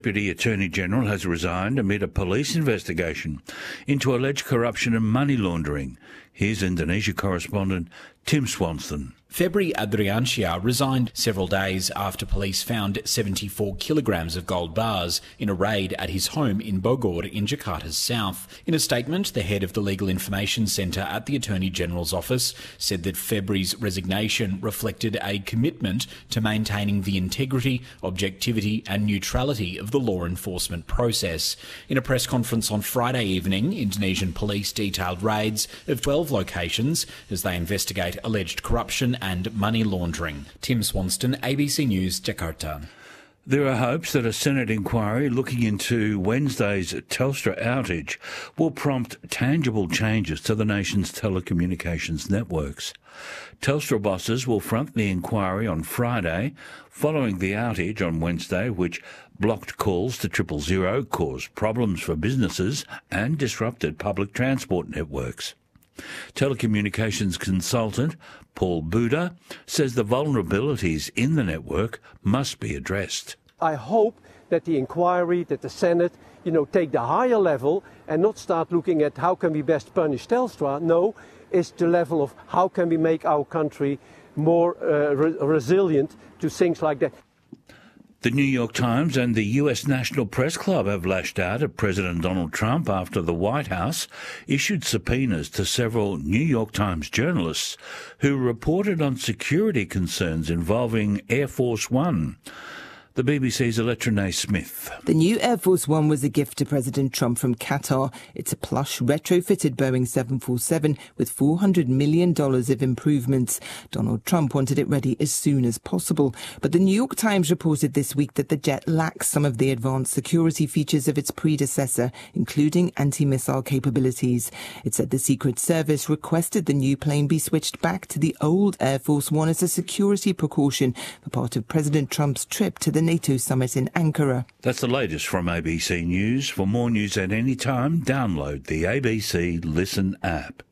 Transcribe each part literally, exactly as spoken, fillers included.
Deputy Attorney-General has resigned amid a police investigation into alleged corruption and money laundering. Here's Indonesia correspondent Tim Swanston. Febri Adriansyah resigned several days after police found seventy-four kilograms of gold bars in a raid at his home in Bogor in Jakarta's south. In a statement, the head of the Legal Information Centre at the Attorney-General's office said that Febri's resignation reflected a commitment to maintaining the integrity, objectivity and neutrality of the law enforcement process. In a press conference on Friday evening, Indonesian police detailed raids of twelve locations as they investigate alleged corruption and money laundering. Tim Swanston, A B C News, Jakarta. There are hopes that a Senate inquiry looking into Wednesday's Telstra outage will prompt tangible changes to the nation's telecommunications networks. Telstra bosses will front the inquiry on Friday, following the outage on Wednesday, which blocked calls to triple zero, caused problems for businesses and disrupted public transport networks. Telecommunications consultant Paul Buda says the vulnerabilities in the network must be addressed. I hope that the inquiry, that the Senate, you know, take the higher level and not start looking at how can we best punish Telstra. No, it's the level of how can we make our country more uh, re- resilient to things like that. The New York Times and the U S National Press Club have lashed out at President Donald Trump after the White House issued subpoenas to several New York Times journalists who reported on security concerns involving Air Force One. The B B C's Electra Smith. The new Air Force One was a gift to President Trump from Qatar. It's a plush, retrofitted Boeing seven forty-seven with four hundred million dollars of improvements. Donald Trump wanted it ready as soon as possible. But the New York Times reported this week that the jet lacks some of the advanced security features of its predecessor, including anti-missile capabilities. It said the Secret Service requested the new plane be switched back to the old Air Force One as a security precaution for part of President Trump's trip to the NATO summit in Ankara. That's the latest from A B C News. For more news at any time, download the A B C Listen app.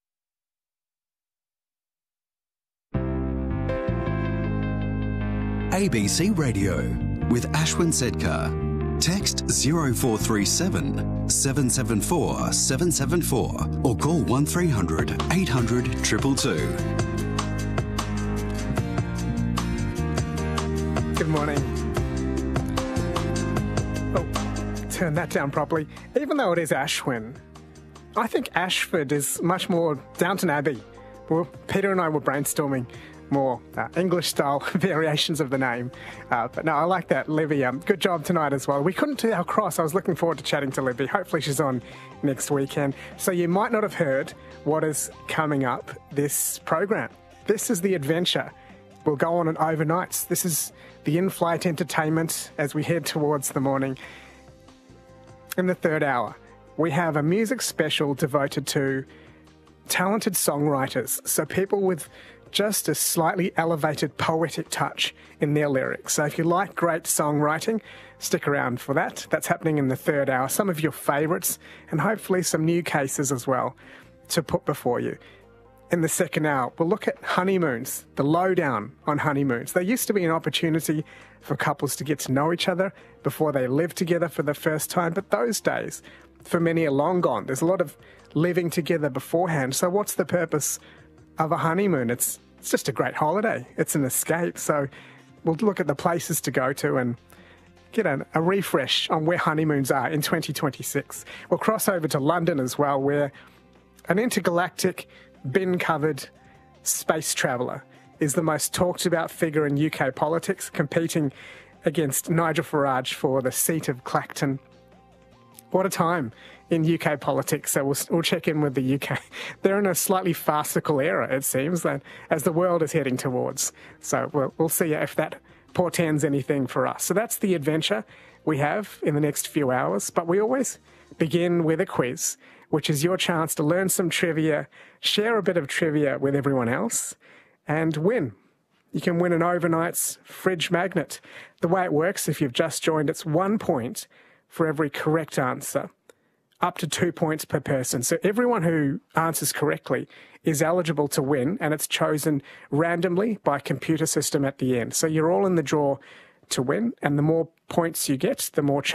A B C Radio with Ashwin Sedkar. Text zero four three seven, seven seven four, seven seven four or call one three hundred, eight hundred, two two two. Good morning. Oh, turn that down properly. Even though it is Ashwin, I think Ashford is much more Downton Abbey. Well, Peter and I were brainstorming more uh, English-style variations of the name. Uh, but no, I like that. Libby, um, good job tonight as well. We couldn't do our cross. I was looking forward to chatting to Libby. Hopefully she's on next weekend. So you might not have heard what is coming up this program. This is The Adventure. We'll go on an overnights. This is the in-flight entertainment as we head towards the morning. In the third hour, we have a music special devoted to talented songwriters, so people with just a slightly elevated poetic touch in their lyrics. So if you like great songwriting, stick around for that. That's happening in the third hour. Some of your favourites and hopefully some new cases as well to put before you. In the second hour, we'll look at honeymoons, the lowdown on honeymoons. There used to be an opportunity for couples to get to know each other before they lived together for the first time, but those days, for many, are long gone. There's a lot of living together beforehand. So what's the purpose of a honeymoon? It's, it's just a great holiday. It's an escape. So we'll look at the places to go to and get a, a refresh on where honeymoons are in twenty twenty-six. We'll cross over to London as well, where an intergalactic bin-covered space traveller is the most talked-about figure in U K politics, competing against Nigel Farage for the seat of Clacton. What a time in U K politics. So we'll, we'll check in with the U K. They're in a slightly farcical era, it seems, that as the world is heading towards. So we'll, we'll see if that portends anything for us. So that's the adventure we have in the next few hours. But we always begin with a quiz, which is your chance to learn some trivia, share a bit of trivia with everyone else, and win. You can win an overnight's fridge magnet. The way it works, if you've just joined, it's one point for every correct answer, up to two points per person. So everyone who answers correctly is eligible to win, and it's chosen randomly by a computer system at the end. So you're all in the draw to win, and the more points you get, the more